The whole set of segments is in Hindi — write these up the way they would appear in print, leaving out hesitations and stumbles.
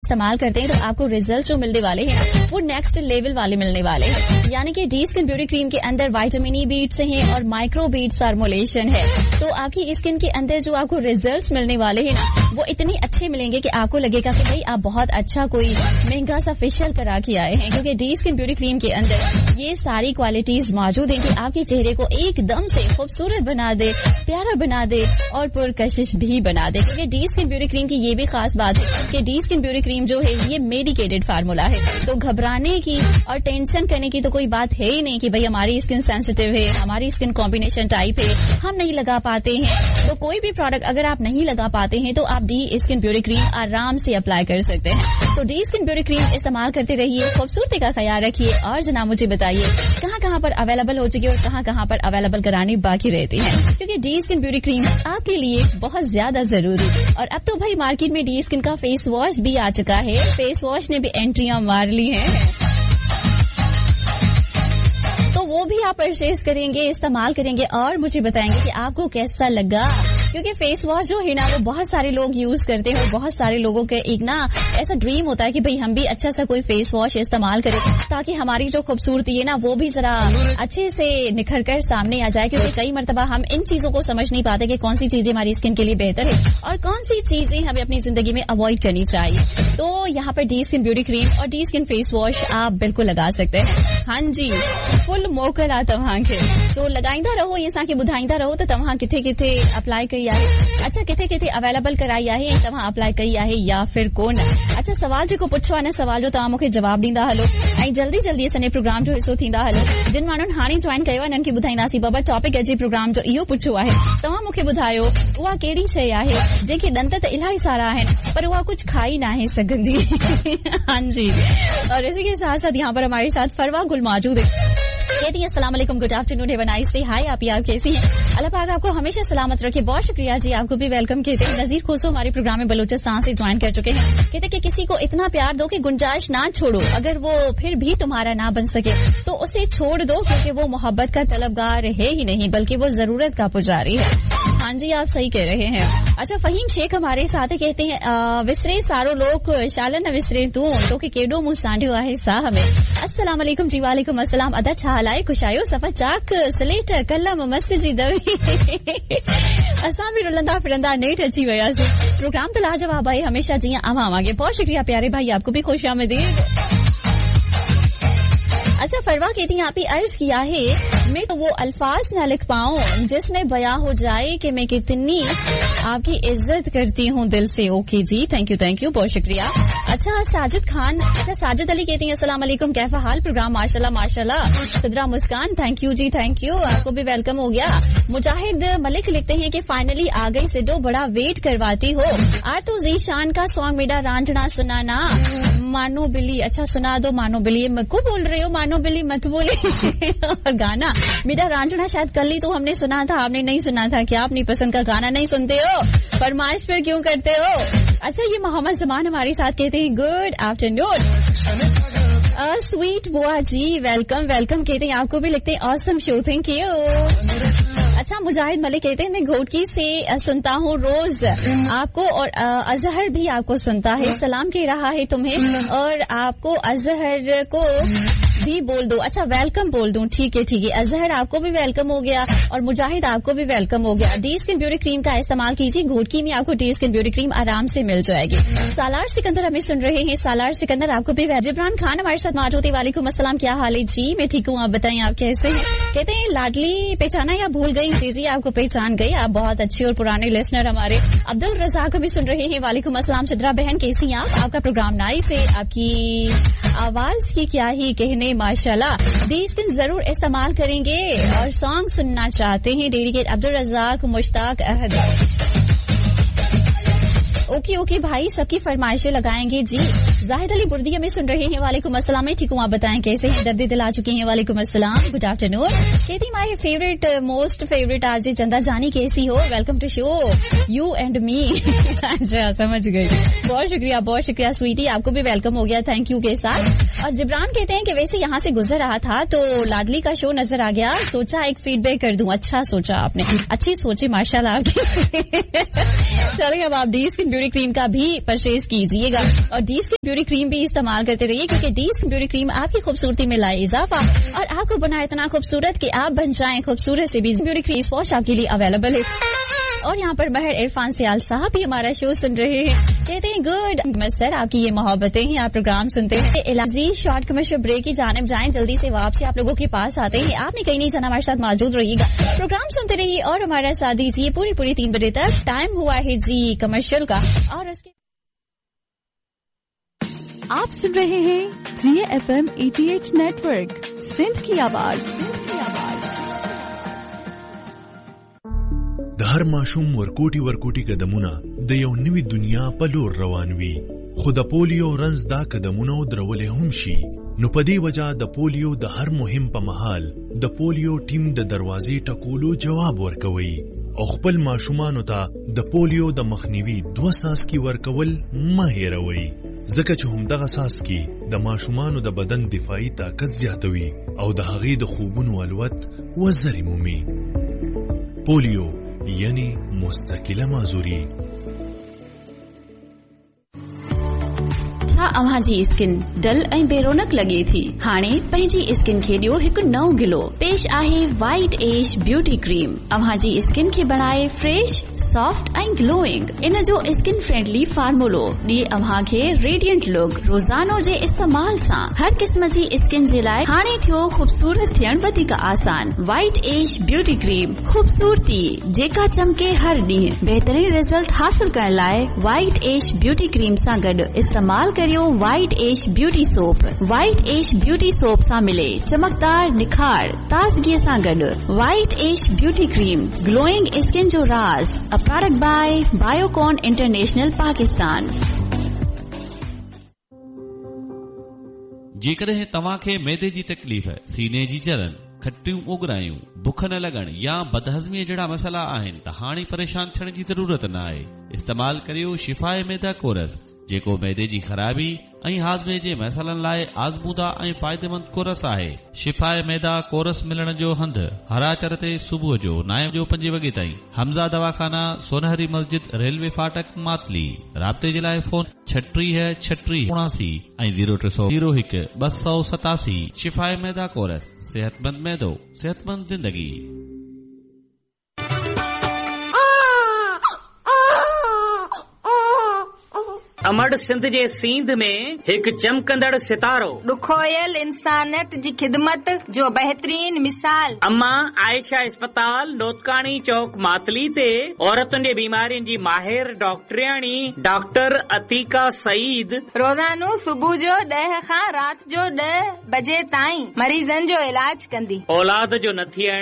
इस्तेमाल करते हैं तो आपको रिजल्ट जो मिलने वाले हैं वो नेक्स्ट लेवल वाले मिलने वाले हैं। यानी कि डी स्किन ब्यूटी क्रीम के अंदर विटामिन ई बीट्स हैं और माइक्रो बीट्स फार्मूलेशन है, तो आपकी स्किन के अंदर जो आपको रिजल्ट्स मिलने वाले हैं वो इतने अच्छे मिलेंगे कि आपको लगेगा कि भाई आप बहुत अच्छा कोई महंगा सा फेशियल करा के आए हैं, क्योंकि डी स्किन ब्यूटी क्रीम के अंदर ये सारी क्वालिटीज मौजूद हैं कि आपके चेहरे को एकदम से खूबसूरत बना दे, प्यारा बना दे और पुरकशिश भी बना दे। क्योंकि डी स्किन ब्यूटी क्रीम की ये भी खास बात है कि डी स्किन ब्यूटी क्रीम जो है ये मेडिकेटेड फार्मूला है, तो घबराने की और टेंशन करने की तो कोई बात है ही नहीं कि भाई हमारी स्किन सेंसिटिव है, हमारी स्किन कॉम्बिनेशन टाइप है, हम नहीं लगा पाते हैं। तो कोई भी प्रोडक्ट अगर आप नहीं लगा पाते हैं तो आप डी स्किन ब्यूटी क्रीम आराम से अप्लाई कर सकते हैं। तो डी स्किन ब्यूटी क्रीम इस्तेमाल करते रहिए, खूबसूरती का ख्याल रखिए और जनाब मुझे बताइए कहाँ पर अवेलेबल हो चुकी है और कहाँ पर अवेलेबल करानी बाकी रहती है, क्योंकि डी स्किन ब्यूटी क्रीम आपके लिए बहुत ज्यादा जरूरी। और अब तो भाई मार्केट में डी स्किन का फेस वॉश भी आ चुका है, फेस वॉश ने भी एंट्रियां मार ली हैं, तो वो भी आप परचेज करेंगे, इस्तेमाल करेंगे और मुझे बताएंगे कि आपको कैसा लगा। क्योंकि फेस वॉश जो है ना वो बहुत सारे लोग यूज करते हैं और बहुत सारे लोगों के एक ना ऐसा ड्रीम होता है कि भाई हम भी अच्छा सा कोई फेस वॉश इस्तेमाल करें ताकि हमारी जो खूबसूरती है ना वो भी जरा अच्छे से निखर कर सामने आ जाए। क्योंकि कई मरतबा हम इन चीजों को समझ नहीं पाते कि कौन सी चीजें हमारी स्किन के लिए बेहतर है और कौन सी चीजें हमें अपनी जिंदगी में अवॉइड करनी चाहिए। तो यहाँ पर डी स्किन ब्यूटी क्रीम और डी स्किन फेस वॉश आप बिल्कुल लगा सकते हैं। हाँ जी, फुल मोकल तव्हां खे तो लगाईंदा रहो, ये असांखे ॿुधाईंदा रहो त तव्हां किथे किथे अप्लाई कई आहे, अच्छा किथे किथे अवेलेबल कराई आहे, तव्हां अप्लाई कई आहे या फिर कोन। अच्छा सवाल जेको पुछो आहे न सवाल जो तव्हां मूंखे जवाब ॾींदा हलो ऐं जल्दी जल्दी असांजे प्रोग्राम जो हिसो थींदा हलो। जिन माण्हुनि हाणे जॉइन कयो आहे उन्हनि खे ॿुधाईंदासीं बाबा टॉपिक अॼु प्रोग्राम जो इहो पुछो आहे, तव्हां मूंखे ॿुधायो उहा कहिड़ी शइ आहे जंहिंखे ॾंद त इलाही सारा आहिनि पर उहा कुछ खाई ना सघंदी। हाँ जी, और इसी के साथ साथ यहाँ पर हमारे साथ फरवा गुल मौजूद है। कहती हैं अस्सलाम वालेकुम, good afternoon, have a nice day. हाय आप कैसी हैं? अल्लाह पाक आपको हमेशा सलामत रखे। बहुत शुक्रिया जी, आपको भी वेलकम कहते हैं। नजीर खोसो हमारे प्रोग्राम में बलूचिस्तान से ज्वाइन कर चुके हैं। कहते हैं कि किसी को इतना प्यार दो कि गुंजाइश ना छोड़ो, अगर वो फिर भी तुम्हारा ना बन सके तो उसे छोड़ दो, क्योंकि वो मोहब्बत का तलबगार है ही नहीं बल्कि वो जरूरत का पुजारी है। हाँ जी, आप सही कह रहे हैं। अच्छा फहीम शेख हमारे साथ कहते हैं विसरे सारो लोग शाला न विसरे तू तो कि केडो मुंह सांडियो आहे साह में। अस्सलाम वालेकुम जी। वालेकुम अस्सलाम। अदा छा हाल आहे? खुश आहियो? सफ़ा चाक स्लेट कलम मस्त जी दवी। असां भी रुलंदा फिरंदा नेठ अची वियासीं। प्रोग्राम तो लाजवाब आहे हमेशा जीअं आवांगे। बहुत शुक्रिया प्यारे भाई, आपको भी खुश आमदीद। अच्छा फरवा कहती हैं आप ही अर्ज किया है मैं तो वो अल्फाज न लिख पाऊं जिसमें बयां हो जाए कि मैं कितनी आपकी इज्जत करती हूँ दिल से। ओके जी, थैंक यू, बहुत शुक्रिया। अच्छा साजिद खान, अच्छा साजिद अली कहती हैं अस्सलाम वालेकुम, कैसा हाल? प्रोग्राम माशाल्लाह माशाल्लाह। सिद्रा मुस्कान, thank you ji, thank you, आपको भी वेलकम हो गया। मुजाहिद मलिक लिखते हैं कि फाइनली आ गई सिद्धो, बड़ा वेट करवाती हो। आरतू जीशान का सॉन्ग मेरा रांझना सुनाना मानो बिल्ली। अच्छा सुना दो मानो बिल्ली, मैं को बोल रहे हो? मानो बिल्ली मत बोले। और गाना मेरा रांझना शायद कल ही तो हमने सुना था, आपने नहीं सुना था क्या? अपनी पसंद का गाना नहीं सुनते हो, फरमाइश पर क्यों करते हो? अच्छा ये मोहम्मद जमान हमारे साथ कहते हैं गुड आफ्टरनून। स्वीट बुआ जी वेलकम कहते हैं, आपको भी लिखते हैं ऑसम शो, थैंक यू। अच्छा मुजाहिद मलिक कहते हैं मैं घोटकी से सुनता हूँ रोज आपको, और अजहर भी आपको सुनता है, सलाम कह रहा है तुम्हें और आपको अजहर को भी बोल दो। अच्छा वेलकम बोल दूं, ठीक है अजहर आपको भी वेलकम हो गया और मुजाहिद आपको भी वेलकम हो गया। डी स्किन ब्यूटी क्रीम का इस्तेमाल कीजिए, घोटकी में आपको डी स्किन ब्यूटी क्रीम आराम से मिल जाएगी। सालार सिकंदर हमें सुन रहे हैं, सालार सिकंदर आपको भी। जिब्रान खान हमारे साथ मौजूद है, वालेकुम अस्सलाम, क्या हाल है जी? मैं ठीक हूँ, आप बताएं आप कैसे हैं? कहते हैं लाडली पहचाना या भूल गई? जी आपको पहचान गई, आप बहुत अच्छे और पुराने लिसनर हमारे। अब्दुल रजाक भी सुन रहे हैं, वालेकुम अस्सलाम। सिद्रा बहन कैसी हैं आप? आपका प्रोग्राम नाइस है, आपकी आवाज की क्या ही कहने माशाल्लाह। डी स्किन जरूर इस्तेमाल करेंगे और सॉन्ग सुनना चाहते हैं। डेडिकेट अब्दुल रजाक मुश्ताक अहद। ओके भाई, सबकी फरमाइशें लगाएंगे जी। जाहिद अली बुर्दी हमें सुन रहे हैं, वालेकुम अस्सलाम। मैं ठीक हूँ, आप बताएं कैसे हैं? दर्द दिल आ चुकी हैं, वालेकुम अस्सलाम, गुड आफ्टरनून। कहती my favourite most favourite RJ चंदा जानी कैसी हो? Welcome to show you and me. अच्छा समझ गई, बहुत शुक्रिया स्वीटी, आपको भी वेलकम हो गया, थैंक यू के साथ। और जिब्रान कहते हैं कि वैसे यहाँ से गुजर रहा था तो लाडली का शो नजर आ गया, सोचा एक फीडबैक कर दूं। अच्छा सोचा आपने, अच्छी सोचे माशाल्लाह आपकी। चलिए अब आप डी स्किन ब्यूटी क्रीम का भी परचेज कीजिएगा और डी स्किन ब्यूटी क्रीम भी इस्तेमाल करते रहिए, क्योंकि डी स्किन ब्यूटी क्रीम आपकी खूबसूरती में लाए इजाफा और आपको बनाए इतना खूबसूरत कि आप बन जाएं खूबसूरत से भी। ब्यूटी क्रीम वॉश आपके लिए अवेलेबल है। और यहाँ पर महर इरफान सियाल साहब भी हमारा शो सुन रहे हैं, कहते हैं गुड सर, आपकी ये मोहब्बतें ही आप प्रोग्राम सुनते हैं। इलाजी शॉर्ट कमर्शियल ब्रेक की जानिब जाएं, जल्दी से वापसी आप लोगों के पास आते हैं। आपने कहीं नहीं जाना, हमारे साथ मौजूद रहिएगा, प्रोग्राम सुनते रहिए और हमारा साथ दीजिए पूरी 3 बजे तक। टाइम हुआ है जी कमर्शियल का और उसके आप सुन रहे हैं GFM 88 नेटवर्क, सिंध की आवाज। د هر ماشوم ورکوټي قدمونه د یو نوې دنیا په لور روان وي، خو د پولیو رنځ دا قدمونه درولې هم شي. نو په دې وجہ د پولیو د هر مهم په مهال د پولیو ټیم د دروازې ټکولو جواب ورکوي او خپل ماشومانو ته د پولیو د مخنیوي 2 ساسکي ورکول مه هېروئ، ځکه چې همدغه ساسکي د ماشومانو د بدن دفاعي طاقت زیاتوي او د هغې د خوبونو الوت وزرې مومي. پولیو یعنی مستقله معذوری. छा अव्हां जी स्किन डल ऐं बेरोनक लगे थी? हाणे पंहिंजी स्किन खे ॾियो हिकु नओं गिलो। पेश आहे वाइट एज ब्यूटी क्रीम। अव्हां जी स्किन खे बनाए फ्रेश, सॉफ्ट ऐं ग्लोइंग। इन जो स्किन फ्रेंडली फार्मूलो ॾिए अव्हां खे रेडियंट लुक। रोज़ानो जे इस्तेमाल सां हर क़िस्म जी स्किन जे लाइ हाणे थियो ख़ूबसूरत थियण वधीक आसान। वाइट एज ब्यूटी क्रीम, खूबसूरती जेका चमके हर ॾींहुं। बहितरीन रिज़ल्ट हासिल करण लाइ वाइट एज ब्यूटी क्रीम सां गॾु इस्तेमाल करियो white as beauty soap. White as beauty soap सां मिले चमकदार निखार ताज़गीअ सां गॾु। White as beauty cream, glowing skin जो राज। A product bye Biocon international Pakistan. जेकॾहिं तव्हांखे मैदे जी तकलीफ़, सीने जी जलन, खटियूं उगरायूं, बुख न लॻण या बदहज़मीअ जहिड़ा मसइला आहिनि त हाणे परेशान थियण जी ज़रूरत न आहे। इस्तेमाल करियो शिफ़ाए मैदा कोरस, जेको मैदे जी ख़राबी ऐं हाज़मे जे मसइलनि लाइ आज़मूदा ऐं फ़ाइदेमंद कोरस आहे। शिफ़ाए मैदा कोरस मिलण जो हंधि हराचर ते सुबुह जो 9 जो 5 वॻे ताईं। हमज़ा दवाखाना, सोनहरी मस्जिद, रेलवे फाटक, मातली। राब्ते जे लाइ फोन 363679 ऐं 0301 शिफ़ाए मैदा कोरस। सेहतमंद मैदो, सेहतमंद जिंदगी। अमड़ सिंध जे सींध में हिकु चमकंदड़ सितारो, ॾुखोयल इंसानियत जी ख़िदमत जो बहितरीन मिसाल। अम्मा आयशा अस्पताल, नोतकाणी चौक, मातली ते औरतुनि जे बीमारियुनि जी माहिर डॉक्टरियाणी डॉक्टर अतीका सईद रोज़ानो सुबुह जो 10 खां राति जो 10 बजे ताईं मरीज़नि जो इलाज कंदी। औलाद जो न थियण,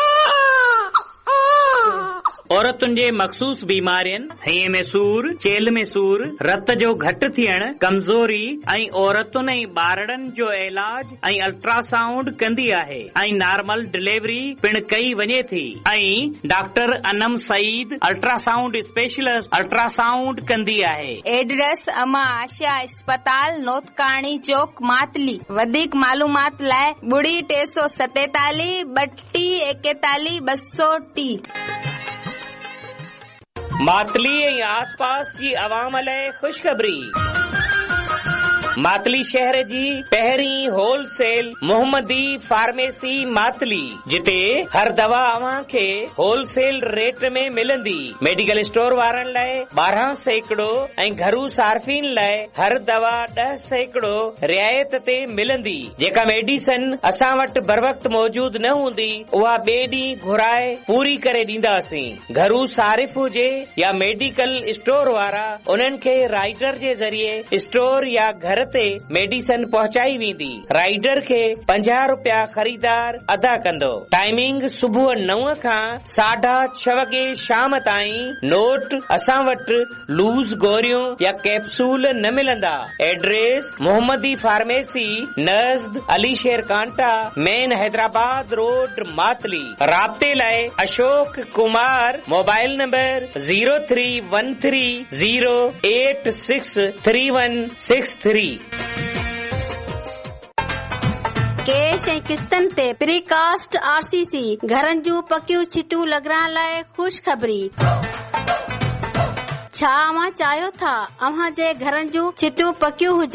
औरतुनि जे मखसूस बीमारियुनि, हईअ में सूर, चेल में सूर, रत जो घटि थियण, कमज़ोरी ऐं औरतुनि ऐं ॿारड़नि जो इलाज ऐं अल्ट्रासाउंड कंदी आहे ऐं नॉर्मल डिलीवरी पिण कई वञे थी। ऐं doctor Anam Saeed ultrasound specialist ultrasound कंदी आहे। एड्रेस अमा आशा अस्पताल, नोतकाणी चौक, मातली। वधीक मालूमात लाइ 347 3241 230। मातली ऐं आसपास जी अवाम लाइ ख़ुशख़बरी। मातली शहर जी पहिरीं होलसेल मोहम्मदी फार्मेसी मातली, जिते हर दवा अव्हां खे होलसेल रेट में मिलंदी। मेडिकल स्टोर वारनि लाइ 12% ऐं घरू सार्फिन लाइ हर दवा 10% रियायत ते मिलंदी। जेका मेडिसन असां वटि बर वक्त मौजूद न हूंदी, उहा ॿिए ॾींहुं घुराए पूरी करे ॾींदासीं। घरू सारिफ हुजे या मेडिकल स्टोर वारा, उन्हनि खे राइडर जे ज़रिए स्टोर या घर ते मेडिसन पहुचाई वेंदी। राइडर खे 50 रुपया ख़रीदार अदा कंदो। टाइमिंग सुबुह 9 खां 6:30 वॻे शाम ताईं। नोट, असां वटि लूज़ गोरियूं या कैप्सूल न मिलंदा। एड्रेस मोहम्मदी फार्मेसी, नज़द अली शेर कांटा, मेन हैदराबाद रोड, मातली। राब्ते लाइ Ashok Kumar, mobile number 0313086363। Cash ऐं किस्तनि ते प्रीकास्ट RCC घरनि जूं पकियूं छितूं लॻाइण लाइ ख़ुशख़बरी। छा अव्हां चाहियो था अव्हां जे घरनि जूं छितियूं पकियूं हुजनि?